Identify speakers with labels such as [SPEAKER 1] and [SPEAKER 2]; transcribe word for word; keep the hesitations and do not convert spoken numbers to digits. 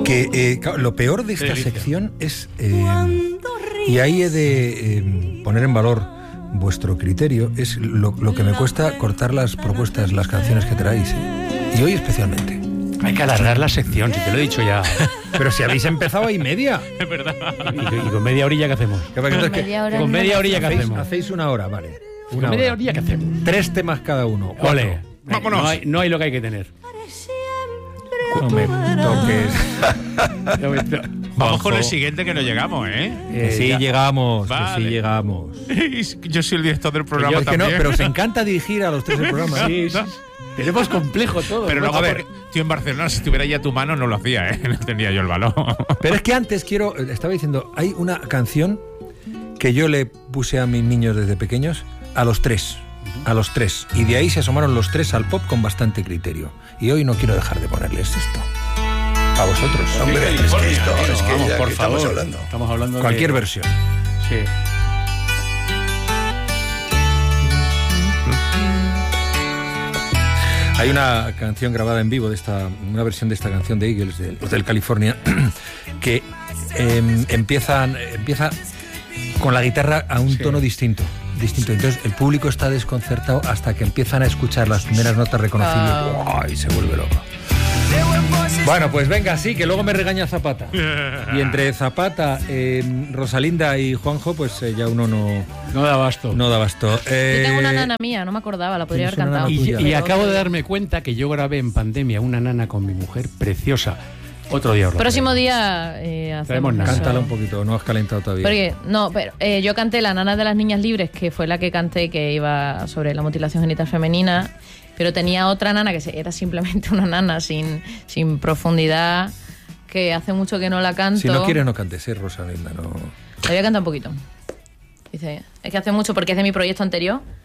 [SPEAKER 1] Que eh, lo peor de esta sección es, eh, y ahí he de eh, poner en valor vuestro criterio, es lo, lo que me cuesta cortar las propuestas, las canciones que traéis, ¿eh? Y hoy especialmente.
[SPEAKER 2] Hay que alargar la sección, si te lo he dicho ya.
[SPEAKER 1] Pero si habéis empezado ahí media.
[SPEAKER 2] Es verdad. ¿Y, y con media horilla qué hacemos?
[SPEAKER 1] ¿Qué pasa?
[SPEAKER 3] Con media hora
[SPEAKER 2] con media
[SPEAKER 3] no
[SPEAKER 2] horilla qué
[SPEAKER 1] hacéis,
[SPEAKER 2] hacemos.
[SPEAKER 1] hacéis una hora, vale.
[SPEAKER 2] Con
[SPEAKER 1] Una
[SPEAKER 2] media
[SPEAKER 1] hora.
[SPEAKER 2] horilla qué hacemos.
[SPEAKER 1] Tres temas cada uno.
[SPEAKER 2] Ole.
[SPEAKER 4] Vámonos.
[SPEAKER 2] No hay, no hay lo que hay que tener.
[SPEAKER 1] No me toques.
[SPEAKER 4] Vamos
[SPEAKER 1] Juanjo.
[SPEAKER 4] con el siguiente que no llegamos, ¿eh?
[SPEAKER 1] Que sí
[SPEAKER 2] ya.
[SPEAKER 1] llegamos,
[SPEAKER 4] Vale.
[SPEAKER 1] que sí llegamos.
[SPEAKER 4] Yo soy el director del programa
[SPEAKER 1] Yo es que no,
[SPEAKER 4] también.
[SPEAKER 1] pero os encanta dirigir a los tres el programa.
[SPEAKER 2] Sí, sí. Tenemos complejo todo.
[SPEAKER 4] Pero
[SPEAKER 2] ¿no?
[SPEAKER 4] luego,
[SPEAKER 1] a ver.
[SPEAKER 4] porque estoy en Barcelona, si estuviera ya a tu mano, no lo hacía, ¿eh? No tenía yo el balón.
[SPEAKER 1] Pero es que antes quiero, estaba diciendo, hay una canción que yo le puse a mis niños desde pequeños, a los tres, a los tres. Y de ahí se asomaron los tres al pop con bastante criterio. Y hoy no quiero dejar de ponerles esto. A vosotros.
[SPEAKER 5] Hombre, es que esto, es que
[SPEAKER 2] Vamos,
[SPEAKER 5] ya
[SPEAKER 2] por
[SPEAKER 5] que
[SPEAKER 2] favor.
[SPEAKER 5] estamos hablando.
[SPEAKER 2] Estamos hablando
[SPEAKER 1] Cualquier
[SPEAKER 2] de...
[SPEAKER 1] versión.
[SPEAKER 2] Sí.
[SPEAKER 1] Hay una canción grabada en vivo de esta, una versión de esta canción de Eagles, del Hotel California, que eh, empiezan, empieza con la guitarra a un
[SPEAKER 2] Sí.
[SPEAKER 1] tono distinto, distinto. Entonces el público está desconcertado hasta que empiezan a escuchar las primeras notas reconocibles.
[SPEAKER 3] Ah.
[SPEAKER 1] ¡Ay! Se vuelve loco. Bueno, pues venga, sí, que luego me regaña Zapata. Y entre Zapata, eh, Rosalinda y Juanjo, pues eh, ya uno no,
[SPEAKER 2] No da abasto.
[SPEAKER 1] no da abasto. Eh,
[SPEAKER 3] Yo tengo una nana mía, no me acordaba, la podría haber
[SPEAKER 1] ¿tienes una
[SPEAKER 3] cantado.
[SPEAKER 1] nana
[SPEAKER 2] Y,
[SPEAKER 1] tuya?
[SPEAKER 2] y acabo de darme cuenta que yo grabé en pandemia una nana con mi mujer preciosa. Otro día os lo
[SPEAKER 3] Próximo
[SPEAKER 2] traigo.
[SPEAKER 3] día eh, hacemos
[SPEAKER 2] Traemos nana.
[SPEAKER 3] eso.
[SPEAKER 1] Cántala un poquito, no has calentado todavía.
[SPEAKER 3] Porque, no, pero eh, yo canté La Nana de las Niñas Libres, que fue la que canté, que iba sobre la mutilación genital femenina, pero tenía otra nana que se- era simplemente una nana sin, sin profundidad, que hace mucho que no la canto.
[SPEAKER 1] Si no quieres, no cantes, ¿eh, Rosalinda? No.
[SPEAKER 3] La voy a cantar un poquito. Dice, es que hace mucho, porque es de mi proyecto anterior,